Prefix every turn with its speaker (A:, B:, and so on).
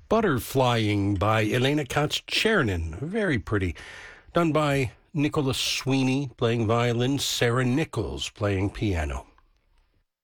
A: Butterflying by Elena Katz-Chernin. Very pretty. Done by Nicholas Sweeney playing violin, Sarah Nichols playing piano.